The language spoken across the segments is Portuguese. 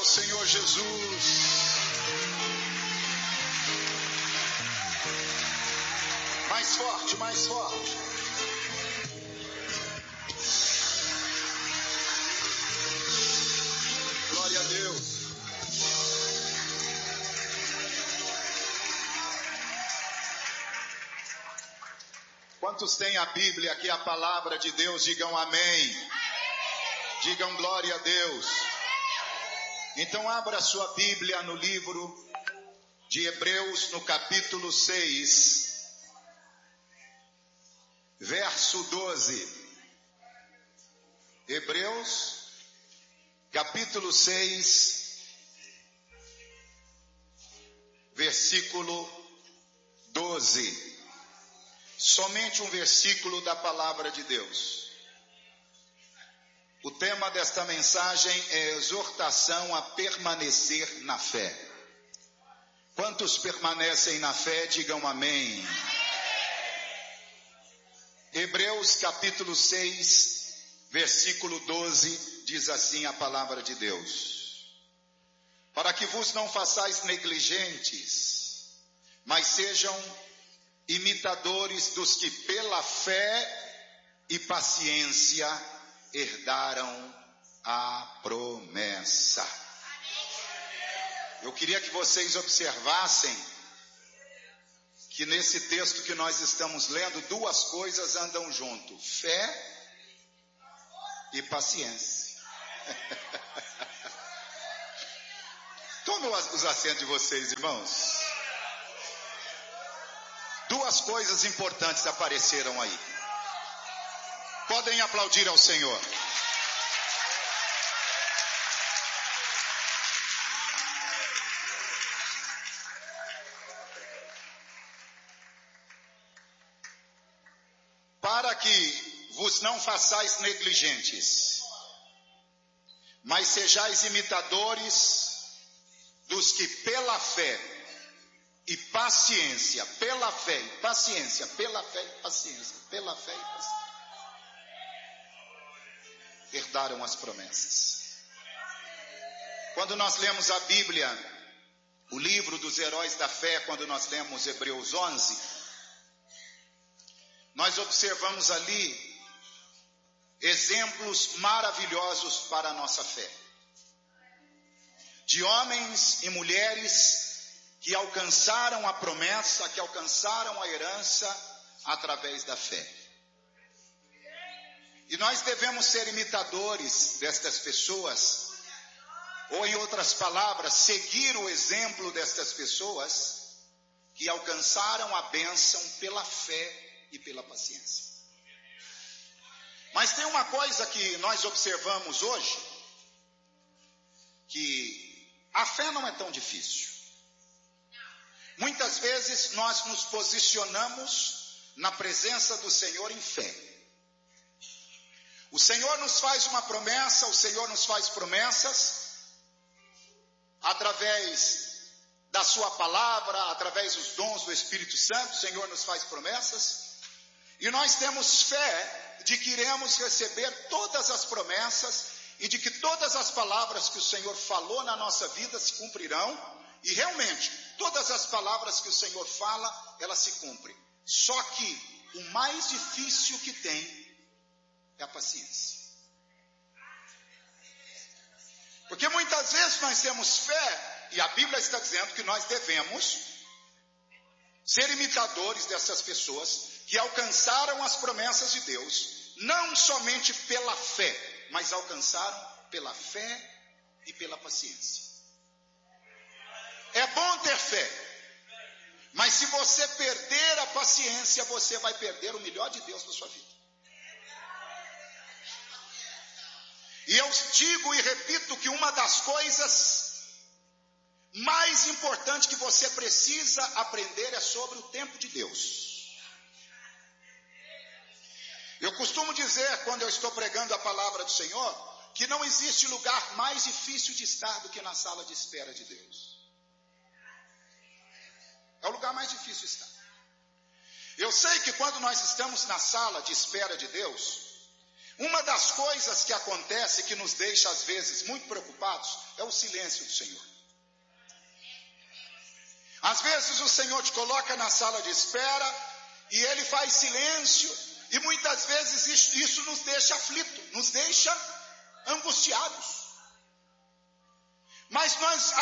ao Senhor Jesus. Mais forte, mais forte. Glória a Deus. Quantos têm a Bíblia, aqui a palavra de Deus, digam amém. Digam glória a Deus. Então abra a sua Bíblia no livro de Hebreus, no capítulo 6, verso 12. Hebreus, capítulo 6, versículo 12. Somente um versículo da palavra de Deus. O tema desta mensagem é exortação a permanecer na fé. Quantos permanecem na fé, digam amém. Hebreus capítulo 6, versículo 12, diz assim a palavra de Deus. Para que vos não façais negligentes, mas sejam imitadores dos que pela fé e paciência herdaram a promessa. Eu queria que vocês observassem que nesse texto que nós estamos lendo, duas coisas andam junto: fé e paciência. Tome os assentos de vocês, irmãos. Duas coisas importantes apareceram aí. Podem aplaudir ao Senhor. Para que vos não façais negligentes, mas sejais imitadores dos que pela fé e paciência, pela fé e paciência, pela fé e paciência, pela fé e paciência, herdaram as promessas. Quando nós lemos a Bíblia, o livro dos heróis da fé, quando nós lemos Hebreus 11, nós observamos ali exemplos maravilhosos para a nossa fé. De homens e mulheres que alcançaram a promessa, que alcançaram a herança através da fé. E nós devemos ser imitadores destas pessoas, ou em outras palavras, seguir o exemplo destas pessoas que alcançaram a bênção pela fé e pela paciência. Mas tem uma coisa que nós observamos hoje, que a fé não é tão difícil. Muitas vezes nós nos posicionamos na presença do Senhor em fé. O Senhor nos faz uma promessa, o Senhor nos faz promessas através da sua palavra, através dos dons do Espírito Santo. O Senhor nos faz promessas e nós temos fé de que iremos receber todas as promessas e de que todas as palavras que o Senhor falou na nossa vida se cumprirão. E realmente, todas as palavras que o Senhor fala, elas se cumprem. Só que o mais difícil que tem é a paciência. Porque muitas vezes nós temos fé, e a Bíblia está dizendo que nós devemos ser imitadores dessas pessoas que alcançaram as promessas de Deus, não somente pela fé, mas alcançaram pela fé e pela paciência. É bom ter fé, mas se você perder a paciência, você vai perder o melhor de Deus na sua vida. E eu digo e repito que uma das coisas mais importantes que você precisa aprender é sobre o tempo de Deus. Eu costumo dizer, quando eu estou pregando a palavra do Senhor, que não existe lugar mais difícil de estar do que na sala de espera de Deus. É o lugar mais difícil de estar. Eu sei que quando nós estamos na sala de espera de Deus, Uma das coisas que acontece que nos deixa às vezes muito preocupados é o silêncio do Senhor. Às vezes o Senhor te coloca na sala de espera e Ele faz silêncio, e muitas vezes isso nos deixa aflitos, nos deixa angustiados. Mas nós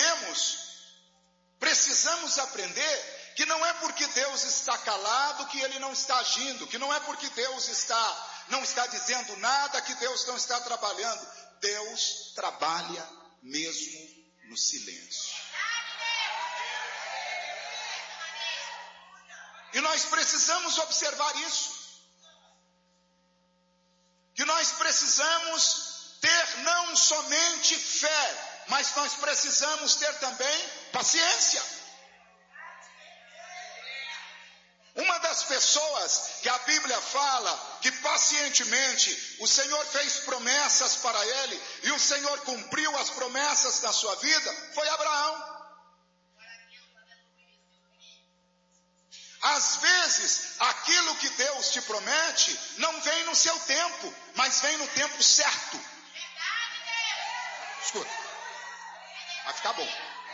precisamos aprender que não é porque Deus está calado que Ele não está agindo, que não é porque Deus não está dizendo nada que Deus não está trabalhando. Deus trabalha mesmo no silêncio. E nós precisamos observar isso. Que nós precisamos ter não somente fé, mas nós precisamos ter também paciência. Uma das pessoas que a Bíblia fala que pacientemente o Senhor fez promessas para ele e o Senhor cumpriu as promessas na sua vida foi Abraão. Às vezes, aquilo que Deus te promete não vem no seu tempo, mas vem no tempo certo. Escuta, vai ficar bom.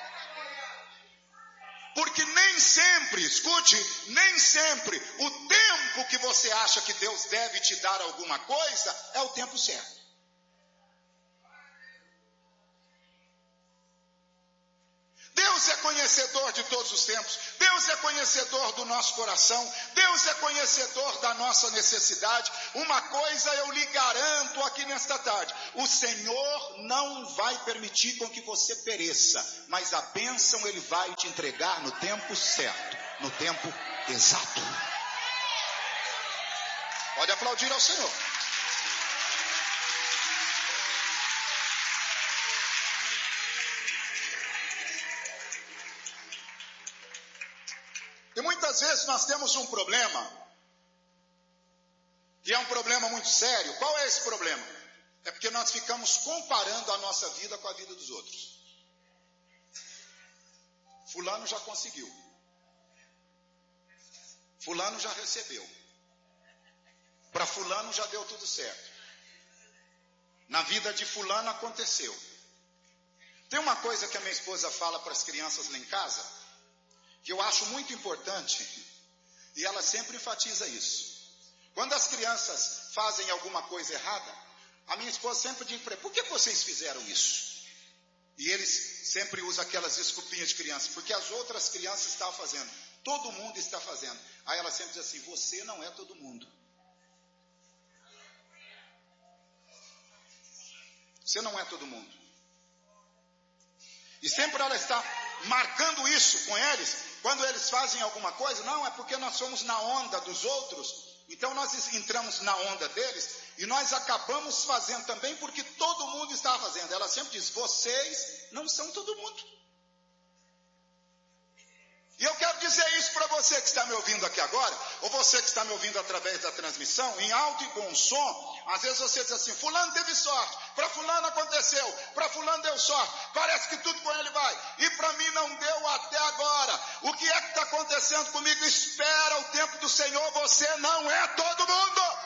Porque nem sempre, escute, nem sempre o tempo que você acha que Deus deve te dar alguma coisa é o tempo certo. Deus é conhecedor de todos os tempos, Deus é conhecedor do nosso coração, Deus é conhecedor da nossa necessidade. Uma coisa eu lhe garanto aqui nesta tarde: o Senhor não vai permitir com que você pereça, mas a bênção Ele vai te entregar no tempo certo, no tempo exato. Pode aplaudir ao Senhor. E muitas vezes nós temos um problema, e é um problema muito sério. Qual é esse problema? É porque nós ficamos comparando a nossa vida com a vida dos outros. Fulano já conseguiu. Fulano já recebeu. Para fulano já deu tudo certo. Na vida de fulano aconteceu. Tem uma coisa que a minha esposa fala para as crianças lá em casa, que eu acho muito importante, e ela sempre enfatiza isso. Quando as crianças fazem alguma coisa errada, a minha esposa sempre diz para ele: por que vocês fizeram isso? E eles sempre usam aquelas desculpinhas de criança, porque as outras crianças estavam fazendo, todo mundo está fazendo. Aí ela sempre diz assim: você não é todo mundo. Você não é todo mundo. E sempre ela está marcando isso com eles, quando eles fazem alguma coisa. Não, é porque nós somos na onda dos outros, então nós entramos na onda deles, e nós acabamos fazendo também, porque todo mundo está fazendo. Ela sempre diz: vocês não são todo mundo. E eu quero dizer isso para você que está me ouvindo aqui agora, ou você que está me ouvindo através da transmissão, em alto e bom som. Às vezes você diz assim: fulano teve sorte, para fulano aconteceu, para fulano deu sorte, parece que tudo com ele vai, e para mim não deu até agora. O que é que está acontecendo comigo? Espera o tempo do Senhor, você não é todo mundo.